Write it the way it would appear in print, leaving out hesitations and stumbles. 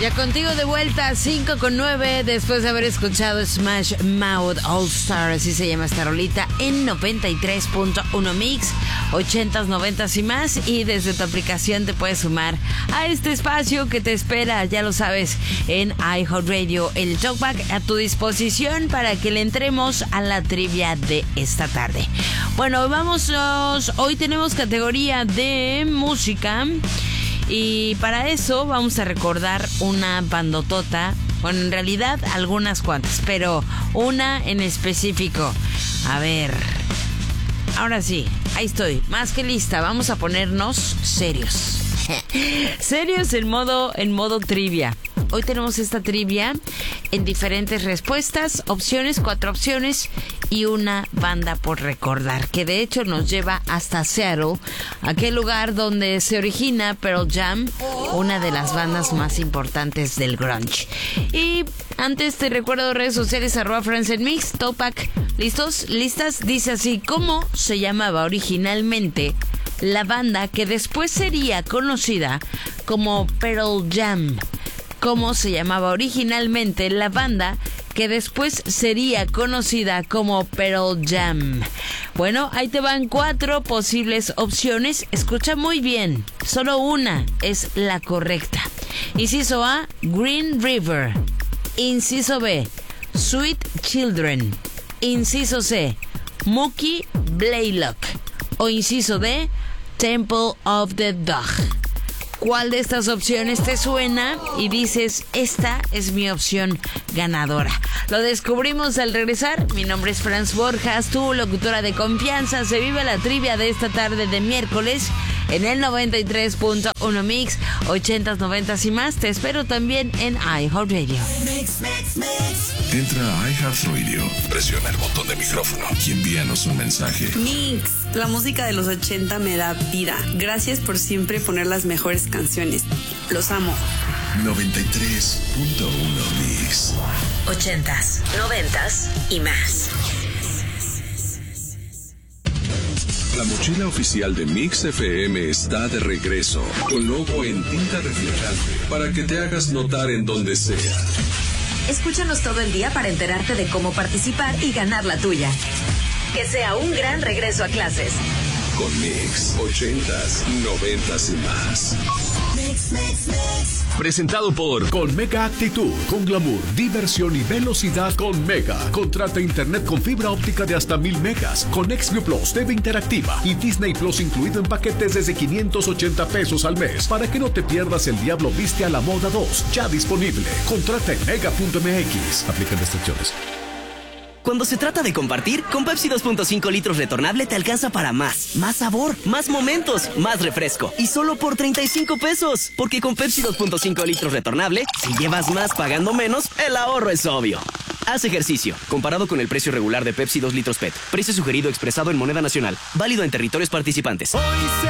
Ya contigo de vuelta, 5:09, después de haber escuchado Smash Mouth All Star, así se llama esta rolita, en 93.1 Mix, 80s, 90s y más. Y desde tu aplicación te puedes sumar a este espacio que te espera, ya lo sabes, en iHeartRadio, el Talkback a tu disposición para que le entremos a la trivia de esta tarde. Bueno, vámonos, hoy tenemos categoría de música. Y para eso vamos a recordar una bandotota, bueno, en realidad algunas cuantas, pero una en específico. A ver, ahora sí, ahí estoy, más que lista, vamos a ponernos serios. Serios en modo trivia. Hoy tenemos esta trivia en diferentes respuestas, opciones, 4 opciones y una banda por recordar, que de hecho nos lleva hasta Seattle, aquel lugar donde se origina Pearl Jam, una de las bandas más importantes del grunge. Y antes te recuerdo redes sociales, @FriendsandMix, Talkback. ¿Listos? ¿Listas? Dice así: ¿cómo se llamaba originalmente la banda que después sería conocida como Pearl Jam? ¿Cómo se llamaba originalmente la banda que después sería conocida como Pearl Jam? Bueno, ahí te van 4 posibles opciones. Escucha muy bien, solo una es la correcta. Inciso A, Green River. Inciso B, Sweet Children. Inciso C, Mookie Blaylock. O inciso D, Temple of the Dog. ¿Cuál de estas opciones te suena y dices, esta es mi opción ganadora? Lo descubrimos al regresar. Mi nombre es Franz Borjas, tu locutora de confianza. Se vive la trivia de esta tarde de miércoles en el 93.1 Mix, 80s, 90s y más. Te espero también en iHeartRadio. Entra a iHeartRadio, presiona el botón de micrófono y envíanos un mensaje. Mix, la música de los 80 me da vida. Gracias por siempre poner las mejores canciones. Los amo. 93.1 Mix. 80s, 90s y más. La mochila oficial de Mix FM está de regreso, con logo en tinta reflejante, para que te hagas notar en donde sea. Escúchanos todo el día para enterarte de cómo participar y ganar la tuya. Que sea un gran regreso a clases. Con Mix, 80s, 90s y más. Presentado por Con Mega Actitud, con glamour, diversión y velocidad con Mega. Contrata internet con fibra óptica de hasta 1000 megas, con XView Plus, TV interactiva y Disney Plus incluido en paquetes desde 580 pesos al mes, para que no te pierdas El Diablo Viste a la Moda 2, ya disponible. Contrata en mega.mx. Aplican restricciones. Cuando se trata de compartir, con Pepsi 2.5 litros retornable te alcanza para más. Más sabor, más momentos, más refresco. Y solo por 35 pesos. Porque con Pepsi 2.5 litros retornable, si llevas más pagando menos, el ahorro es obvio. Haz ejercicio. Comparado con el precio regular de Pepsi 2 litros PET. Precio sugerido expresado en moneda nacional. Válido en territorios participantes. Hoy se